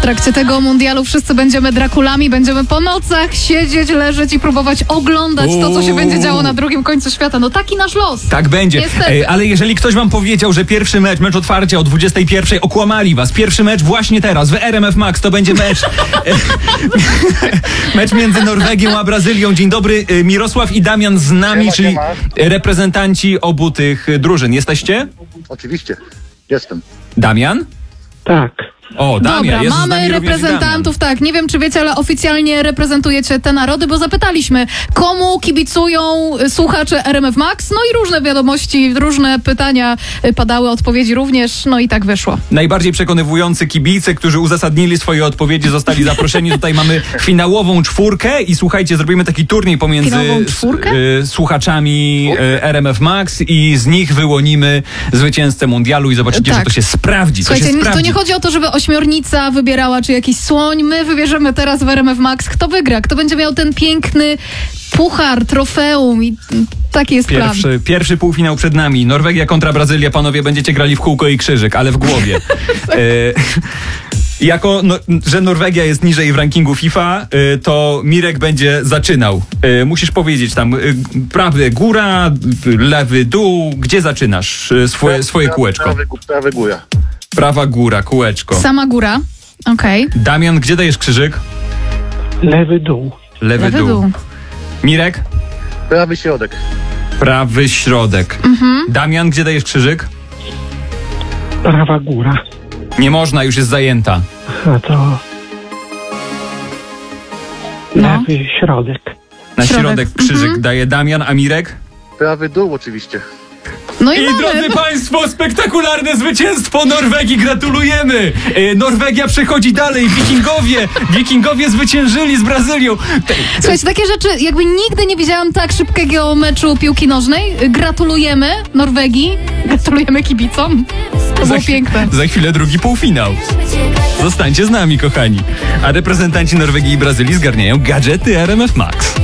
trakcie tego mundialu wszyscy będziemy Drakulami, będziemy po nocach siedzieć, leżeć i próbować oglądać to, co się będzie działo na drugim końcu świata. No taki nasz los. Tak będzie. Ale jeżeli ktoś wam powiedział, że pierwszy mecz otwarcia o 21:00, okłamali was. Pierwszy mecz właśnie teraz w RMF Max to będzie mecz mecz między Norwegią a Brazylią. Dzień dobry, Mirosław i Damian z nami, czyli reprezentanci obu tych drużyn. Jesteście? Oczywiście, jestem. Damian? Tak. O, Damian, Dobra, jest z mamy nami reprezentantów, tak, nie wiem czy wiecie, ale oficjalnie reprezentujecie te narody, bo zapytaliśmy, komu kibicują słuchacze RMF Max, no i różne wiadomości, różne pytania padały, odpowiedzi również, no i tak wyszło. Najbardziej przekonywujący kibice, którzy uzasadnili swoje odpowiedzi, zostali zaproszeni. Tutaj mamy finałową czwórkę i słuchajcie, zrobimy taki turniej pomiędzy słuchaczami RMF Max i z nich wyłonimy zwycięzcę mundialu i zobaczycie, tak, że to się sprawdzi. Słuchajcie, to nie chodzi o to, żeby ośmiornica wybierała, czy jakiś słoń. My wybierzemy teraz w RMF Max, kto wygra, kto będzie miał ten piękny puchar, trofeum i taki jest plan. Pierwszy półfinał przed nami. Norwegia kontra Brazylia. Panowie, będziecie grali w kółko i krzyżyk, ale w głowie. Że Norwegia jest niżej w rankingu FIFA, to Mirek będzie zaczynał. Musisz powiedzieć tam prawy góra, lewy dół. Gdzie zaczynasz swoje kółeczko? Prawy góra. Prawa góra, kółeczko. Sama góra, okej. Damian, gdzie dajesz krzyżyk? Lewy dół. Lewy dół. Mirek? Prawy środek. Prawy środek. Damian, gdzie dajesz krzyżyk? Prawa góra. Nie można, już jest zajęta. A to... Lewy środek. Na środek krzyżyk daje Damian, a Mirek? Prawy dół oczywiście. No i drodzy państwo, spektakularne zwycięstwo Norwegii, gratulujemy! Norwegia przechodzi dalej, Wikingowie zwyciężyli z Brazylią. Słuchajcie, takie rzeczy, jakby nigdy nie widziałam tak szybkiego meczu piłki nożnej. Gratulujemy Norwegii, gratulujemy kibicom. To było piękne. Za chwilę drugi półfinał. Zostańcie z nami, kochani. A reprezentanci Norwegii i Brazylii zgarniają gadżety RMF Max.